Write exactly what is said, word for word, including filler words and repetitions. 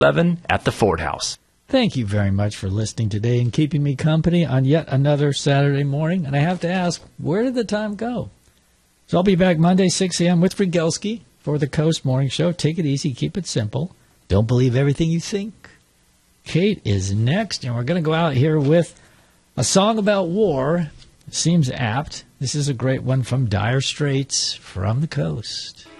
eleven at the Ford House. Thank you very much for listening today and keeping me company on yet another Saturday morning. And I have to ask, where did the time go? So I'll be back Monday, six a.m. with Frigelski for the Coast Morning Show. Take it easy. Keep it simple. Don't believe everything you think. Kate is next, and we're going to go out here with a song about war. Seems apt. This is a great one from Dire Straits, From the Coast.